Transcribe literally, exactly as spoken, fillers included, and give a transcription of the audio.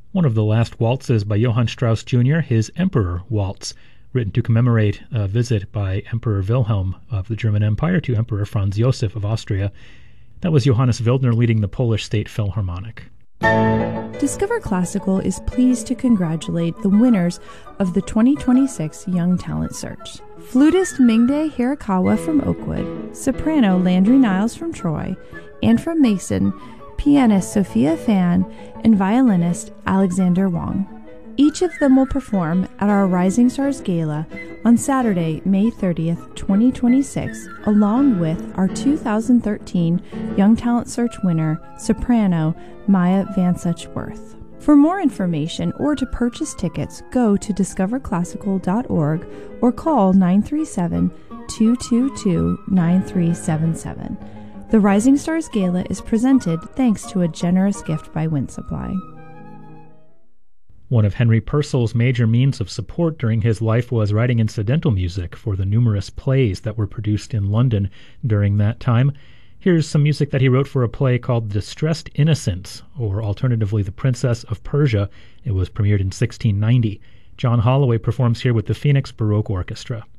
One of the last waltzes by Johann Strauss Junior, his Emperor Waltz, written to commemorate a visit by Emperor Wilhelm of the German Empire to Emperor Franz Josef of Austria. That was Johannes Wildner leading the Polish State Philharmonic. Discover Classical is pleased to congratulate the winners of the twenty twenty-six Young Talent Search. Flutist Mingde Hirakawa from Oakwood, soprano Landry Niles from Troy, and from Mason, pianist Sophia Fan, and violinist Alexander Wong. Each of them will perform at our Rising Stars Gala on Saturday, May thirtieth, twenty twenty-six, along with our two thousand thirteen Young Talent Search winner, soprano Maya Van Suchworth. For more information or to purchase tickets, go to discover classical dot org or call nine three seven, two two two, nine three seven seven. The Rising Stars Gala is presented thanks to a generous gift by Wind Supply. One of Henry Purcell's major means of support during his life was writing incidental music for the numerous plays that were produced in London during that time. Here's some music that he wrote for a play called Distressed Innocence, or alternatively The Princess of Persia. It was premiered in sixteen ninety. John Holloway performs here with the Phoenix Baroque Orchestra.